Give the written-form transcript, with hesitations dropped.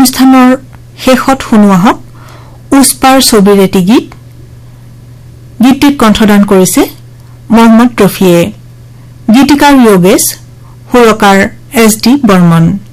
অনুষ্ঠানৰ শেষত শুনোৱা হওক উস্পাৰ ছবিৰ এটি গীত গীতটিত কণ্ঠদান কৰিছে মোহাম্মদ ৰফিয়ে গীতিকাৰ যোগেশ সুৰকাৰ এছ ডি বৰ্মন